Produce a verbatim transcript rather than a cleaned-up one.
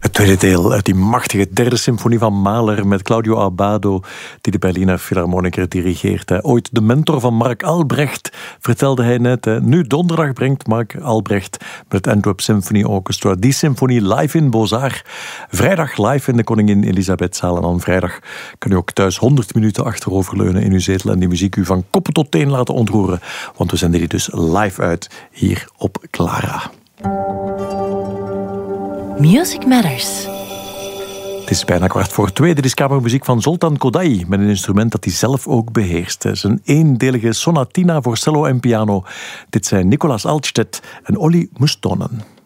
Het tweede deel uit die machtige derde symfonie van Mahler met Claudio Abbado, die de Berliner Philharmoniker dirigeert. Ooit de mentor van Marc Albrecht, vertelde hij net. Nu donderdag brengt Marc Albrecht met het Antwerp Symphony Orchestra die symfonie live in Beaux-Arts. Vrijdag live in de Koningin Elisabethzaal. En dan vrijdag kan u ook thuis honderd minuten achteroverleunen in uw zetel en die muziek u van koppen tot teen laten ontroeren. Want we zenden die dus live uit hier op Clara. Music Matters. Het is bijna kwart voor twee. Dit is kamermuziek van Zoltán Kodály met een instrument dat hij zelf ook beheerst. Het is een eendelige sonatina voor cello en piano. Dit zijn Nicolas Altstedt en Olli Mustonen.